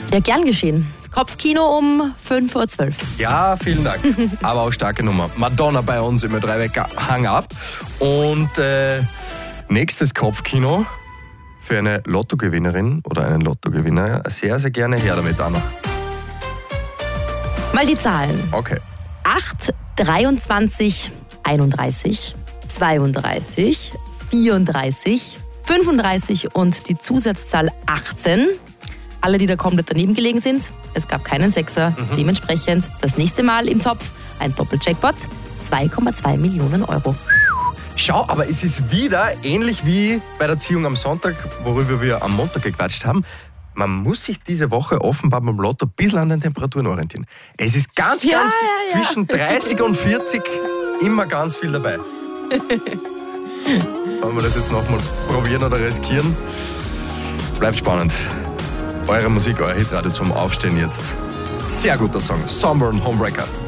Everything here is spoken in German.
Ja, gern geschehen. Kopfkino um 5:12 Uhr. Ja, vielen Dank. Aber auch starke Nummer. Madonna bei uns im Ö3-Wecker Hang Up. Und nächstes Kopfkino für eine Lottogewinnerin oder einen Lottogewinner. Sehr, sehr gerne her damit, Anna. Mal die Zahlen. Okay. 8, 23, 31, 32, 34, 35 und die Zusatzzahl 18. Alle, die da komplett daneben gelegen sind. Es gab keinen Sechser. Dementsprechend das nächste Mal im Topf ein Doppeljackpot. 2,2 Millionen Euro. Schau, aber es ist wieder ähnlich wie bei der Ziehung am Sonntag, worüber wir am Montag gequatscht haben. Man muss sich diese Woche offenbar beim Lotto ein bisschen an den Temperaturen orientieren. Es ist ganz zwischen 30 und 40 immer ganz viel dabei. Sollen wir das jetzt nochmal probieren oder riskieren? Bleibt spannend. Eure Musik, euer Hitradio zum Aufstehen jetzt. Sehr guter Song. Somber und Homebreaker.